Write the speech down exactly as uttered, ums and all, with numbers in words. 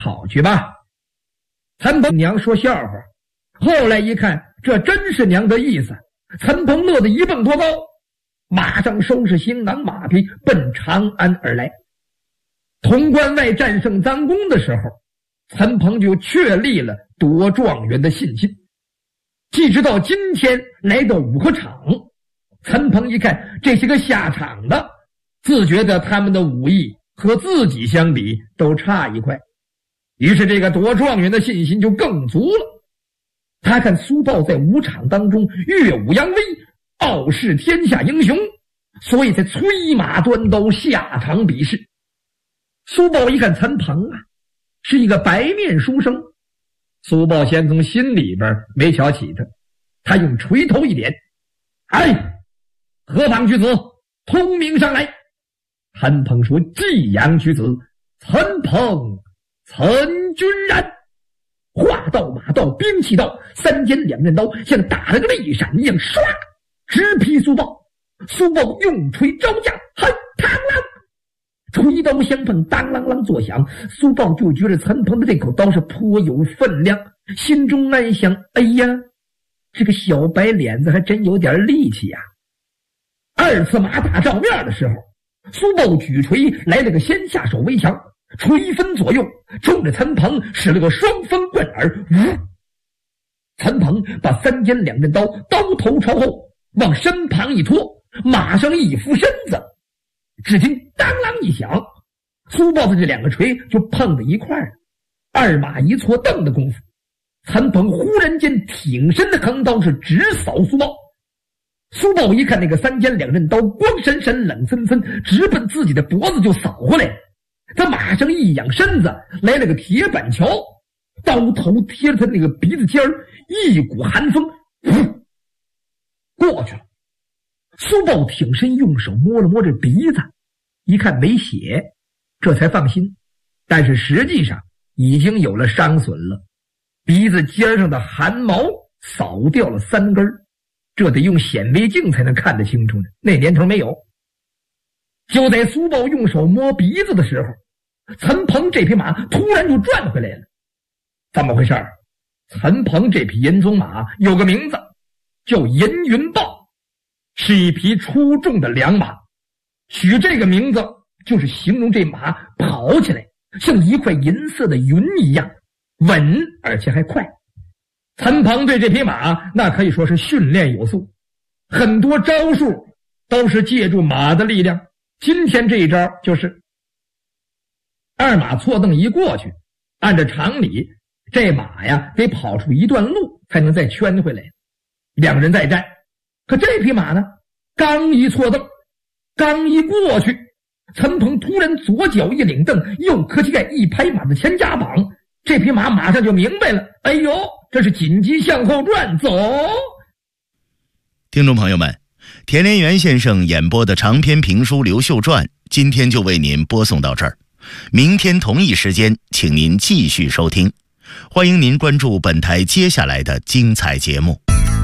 好去吧。陈鹏娘说笑话，后来一看这真是娘的意思，陈鹏乐得一蹦多高，马上收拾行囊马匹奔长安而来。潼关外战胜臧公的时候，陈鹏就确立了夺状元的信心。即直到今天来到五河场，陈鹏一看这些个下场的，自觉得他们的武艺和自己相比都差一块，于是这个夺状元的信心就更足了。他看苏豹在武场当中耀武扬威，傲视天下英雄，所以才催马端刀下场比试。苏豹一看陈鹏啊，是一个白面书生，苏豹先从心里边没瞧起他，他用锤头一点，哎，何方举子，通名上来。陈鹏说：济阳举子陈鹏，陈君然。话到马到，兵器到，三尖两刃刀像打了个泪闪一样，唰直劈苏豹。苏豹用锤招架，嘿，嘡啷，锤刀相碰，当啷啷作响。苏豹就觉得陈鹏的这口刀是颇有分量，心中暗想：哎呀，这个小白脸子还真有点力气呀、啊。二次马打照面的时候，苏豹举锤来了个先下手为强，锤分左右，冲着陈鹏使了个双峰贯耳。呜！陈鹏把三尖两刃刀刀头朝后往身旁一拖，马上一俯身子，只听当啷一响，苏豹的这两个锤就碰在一块儿。二马一错蹬的功夫，陈鹏忽然间挺身的横刀是直扫苏豹。苏豹一看那个三尖两刃刀光闪闪冷森森，直奔自己的脖子就扫过来，他马上一仰身子，来了个铁板桥，刀头贴着他那个鼻子尖儿，一股寒风噗过去了。苏豹挺身用手摸了摸这鼻子，一看没血，这才放心，但是实际上已经有了伤损了，鼻子尖上的汗毛扫掉了三根，这得用显微镜才能看得清楚呢，那年头没有。就在苏豹用手摸鼻子的时候，陈鹏这匹马突然就转回来了。怎么回事？陈鹏这匹银鬃马有个名字叫银云豹，是一匹出众的良马，取这个名字就是形容这马跑起来像一块银色的云一样稳，而且还快。陈鹏对这匹马那可以说是训练有素，很多招数都是借助马的力量。今天这一招就是二马错蹬一过去，按照常理这马呀得跑出一段路才能再圈回来，两人再战。可这匹马呢，刚一错蹬，刚一过去，陈鹏突然左脚一领蹬，右磕膝盖一拍马的前夹膀，这匹马马上就明白了，哎呦，这是紧急向后转，走。 听众朋友们，田连元先生演播的长篇评书《刘秀传》今天就为您播送到这儿，明天同一时间请您继续收听，欢迎您关注本台接下来的精彩节目。